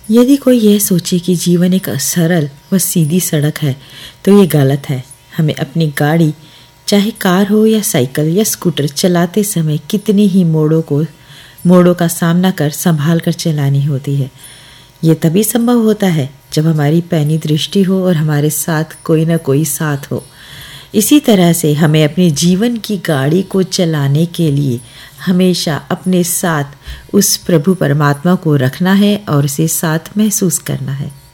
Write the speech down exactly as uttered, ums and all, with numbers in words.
यदि कोई यह सोचे कि जीवन एक सरल व सीधी सड़क है तो ये गलत है। हमें अपनी गाड़ी, चाहे कार हो या साइकिल या स्कूटर, चलाते समय कितनी ही मोड़ों को मोड़ों का सामना कर संभाल कर चलानी होती है। ये तभी संभव होता है जब हमारी पैनी दृष्टि हो और हमारे साथ कोई ना कोई साथ हो। इसी तरह से हमें अपने जीवन की गाड़ी को चलाने के लिए हमेशा अपने साथ उस प्रभु परमात्मा को रखना है और उसे साथ महसूस करना है।